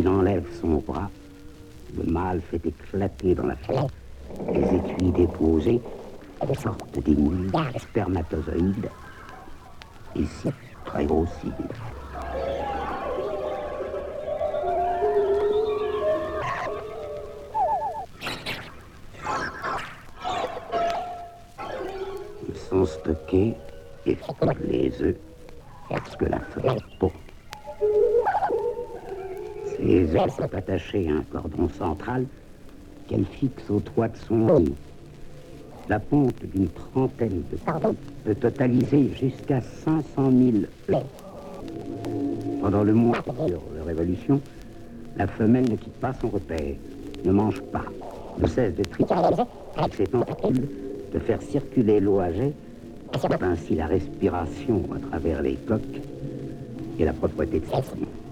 il enlève son bras, le mâle fait éclater dans la fenêtre les écuis déposés, sortent des milliards de spermatozoïdes, ici très grossiers. Ils sont stockés et fécondent les œufs lorsque la femelle pond. Ces œufs sont attachés à un cordon central qu'elle fixe au toit de son nid. La ponte d'une trentaine de cordons peut totaliser jusqu'à 500 000 œufs. Pendant le mois de révolution, la femelle ne quitte pas son repère, ne mange pas, ne cesse de tricoter avec ses tentacules, de faire circuler l'eau à jet, assurant ainsi la respiration à travers les coques et la propreté de ses poumons.